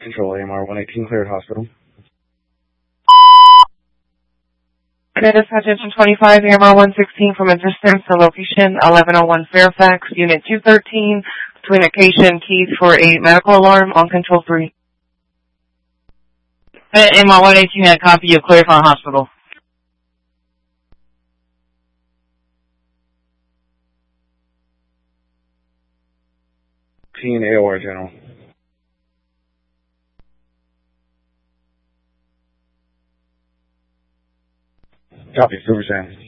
Control, AMR 118, cleared hospital. Dispatch engine 25, AMR 116 from a distance to location 1101 Fairfax, Unit 213, between occasion keys for a medical alarm on Control 3. AMR 118 had a copy of Clarify Hospital. T and AOR General. Copy, Silver Sand.